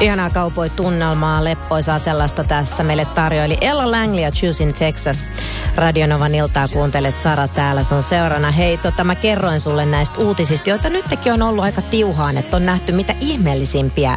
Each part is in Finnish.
Ihanaa kaupoi-tunnelmaa, leppoisaa sellaista tässä meille tarjoili Ella Langley ja Choosing Texas. Radionovan iltaa kuuntelet, Sara täällä sun seurana. Hei, mä kerroin sulle näistä uutisista, joita nytkin on ollut aika tiuhaan, että on nähty mitä ihmeellisimpiä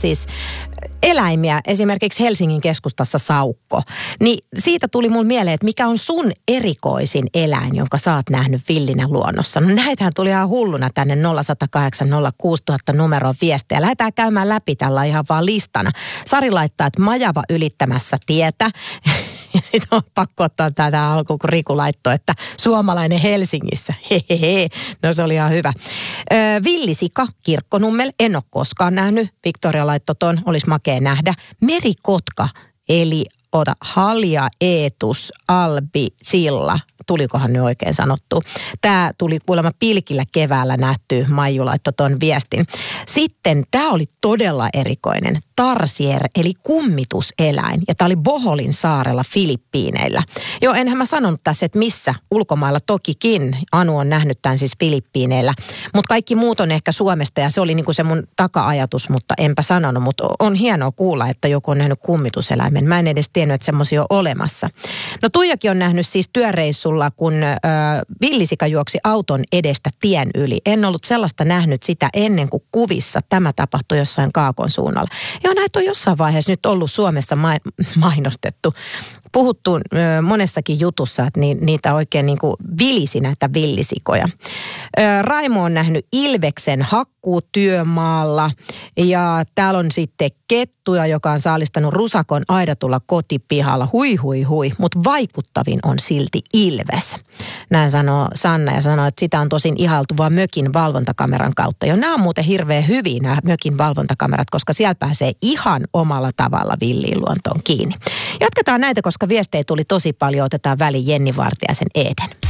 eläimiä, esimerkiksi Helsingin keskustassa saukko. Niin siitä tuli mun mieleen, että mikä on sun erikoisin eläin, jonka sä oot nähnyt villinä luonnossa. No näitähän tuli ihan hulluna tänne 0108 06000 numeroon viestejä. Lähdetään käymään läpi tällä ihan vaan listana. Sari laittaa, että majava ylittämässä tietä. Ja sitten on pakko ottaa tätä alkuun, kun Riku laittoi, että suomalainen Helsingissä. Hehehe. No se oli ihan hyvä. Villisika Kirkkonummel, en ole koskaan nähnyt. Victoria laittoi ton, olisi makea nähdä. Merikotka, eli Halja Eetus Albi Silla. Tulikohan nyt oikein sanottu. Tämä tuli kuulemma pilkillä keväällä nähty. Maiju laittoi ton viestin. Sitten tämä oli todella erikoinen. Tarsier, eli kummituseläin. Ja tämä oli Boholin saarella Filippiineillä. Joo, enhän mä sanonut tässä, että missä. Ulkomailla tokikin. Anu on nähnyt tämän siis Filippiineillä. Mutta kaikki muut on ehkä Suomesta ja se oli niinku se mun taka-ajatus, mutta enpä sanonut. Mutta on hienoa kuulla, että joku on nähnyt kummituseläimen. Mä en edes tiennyt, että semmoisia on olemassa. No Tuijakin on nähnyt siis työreissulla, kun villisika juoksi auton edestä tien yli. En ollut sellaista nähnyt sitä ennen kuin kuvissa. Tämä tapahtui jossain Kaakon suunnalla. Joo, näitä on jossain vaiheessa nyt ollut Suomessa mainostettu. Puhuttu monessakin jutussa, että niitä oikein niin kuin vilisi näitä villisikoja. Raimo on nähnyt ilveksen hakkuutyömaalla ja täällä on sitten kettuja, joka on saalistanut rusakon aidatulla kotipihalla. Hui. Mutta vaikuttavin on silti ilves. Näin sanoo Sanna ja sanoo, että sitä on tosin ihailtu vaan mökin valvontakameran kautta. Ja nämä on muuten hirveän hyviä nämä mökin valvontakamerat, koska siellä pääsee ihan omalla tavalla villiin luontoon kiinni. Jatketaan näitä, koska viestejä tuli tosi paljon. Otetaan väliin Jenni Vartiaisen Eden.